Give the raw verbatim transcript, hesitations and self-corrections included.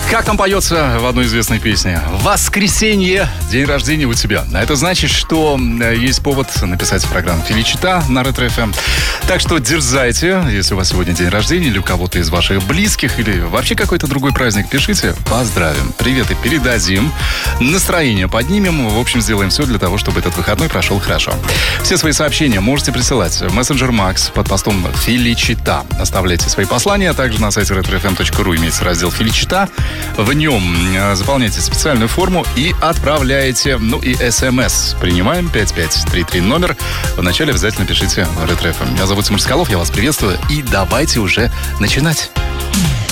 Как там поется в одной известной песне? Воскресенье, день рождения у тебя. Это значит, что есть повод написать в программу Феличита на Ретро эф эм. Так что дерзайте, если у вас сегодня день рождения, или у кого-то из ваших близких, или вообще какой-то другой праздник, пишите. Поздравим. Приветы передадим. Настроение поднимем. В общем, сделаем все для того, чтобы этот выходной прошел хорошо. Все свои сообщения можете присылать в мессенджер Макс под постом Феличита. Оставляйте свои послания, а также на сайте ретро эф эм точка ру имеется раздел Феличита. В нем заполняйте специальную форму и отправляете, ну и смс. Принимаем пять пять три три номер. Вначале обязательно пишите Ретро эф эм. Меня зовут Тимур Соколов, я вас приветствую. И давайте уже начинать.